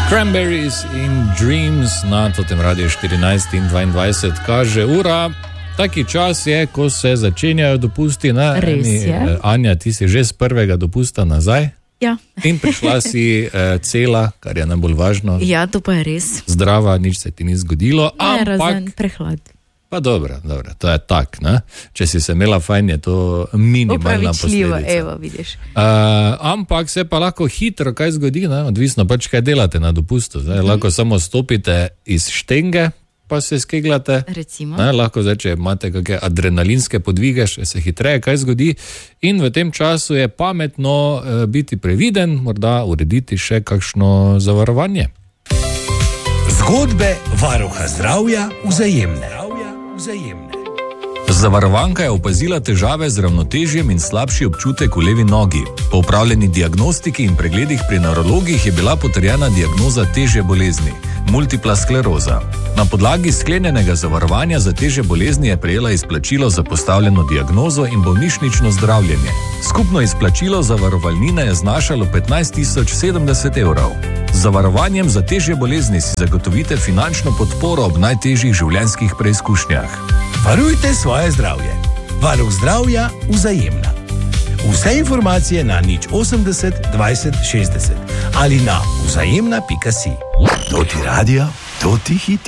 Cranberries in Dreams na totem radiju 14 in 22 kaže ura. Taki čas je, ko se začenjajo dopusti. Res je. Anja, ti si že z prvega dopusta nazaj. Ja. In prišla si cela, kar je najbolj važno. Ja, to pa je res. Zdrava, nič se ti ni zgodilo. Ne, razen prehlad. Pa dobro, to je tak, ne? Če si se imela fajn, je to minimalna posledica. Evo, vidiš. Ampak se pa lahko hitro kaj zgodi, ne? Odvisno pač, kaj delate na dopustu. Lahko samo stopite iz štenge, pa se skegljate. Recimo. Lahko zdaj, če imate kakšne adrenalinske podvige, se hitreje kaj zgodi. In v tem času je pametno biti previden, morda urediti še kakšno zavarovanje. Zgodbe varuha zdravja Vzajemne. Zavarovanka je opazila težave z ravnotežjem in slabši občutek v levi nogi. Po opravljeni diagnostiki in pregledih pri nevrologih je bila potrjena diagnoza težje bolezni – multipla skleroza. Na podlagi sklenjenega zavarovanja za težje bolezni je prejela izplačilo za postavljeno diagnozo in bolnišnično zdravljenje. Skupno izplačilo zavarovalnine je znašalo 15.070 evrov. Z zavarovanjem za težje bolezni si zagotovite finančno podporo ob najtežjih življenjskih preizkušnjah. Varujte svoje zdravje. Varuh zdravja Vzajemna. Vse informacije na 080 20 60 ali na vzajemna.si. To ti radio, to ti hiti.